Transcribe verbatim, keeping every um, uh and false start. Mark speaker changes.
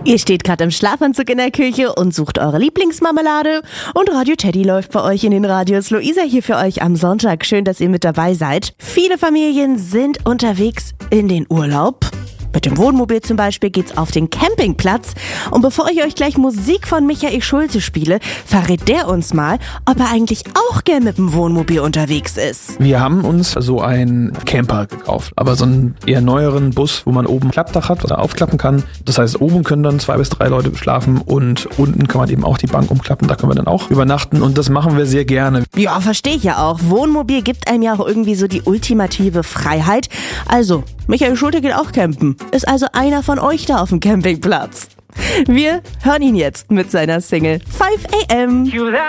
Speaker 1: Ihr steht gerade im Schlafanzug in der Küche und sucht eure Lieblingsmarmelade und Radio Teddy läuft bei euch in den Radios. Luisa hier für euch am Sonntag. Schön, dass ihr mit dabei seid. Viele Familien sind unterwegs in den Urlaub. Mit dem Wohnmobil zum Beispiel geht's auf den Campingplatz. Und bevor ich euch gleich Musik von Michael Schulte spiele, verrät der uns mal, ob er eigentlich auch gern mit dem Wohnmobil unterwegs ist.
Speaker 2: Wir haben uns so einen Camper gekauft, aber so einen eher neueren Bus, wo man oben ein Klappdach hat, was man aufklappen kann. Das heißt, oben können dann zwei bis drei Leute schlafen und unten kann man eben auch die Bank umklappen. Da können wir dann auch übernachten und das machen wir sehr gerne.
Speaker 1: Ja, verstehe ich ja auch. Wohnmobil gibt einem ja auch irgendwie so die ultimative Freiheit. Also, Michael Schulte geht auch campen. Ist also einer von euch da auf dem Campingplatz. Wir hören ihn jetzt mit seiner Single five a m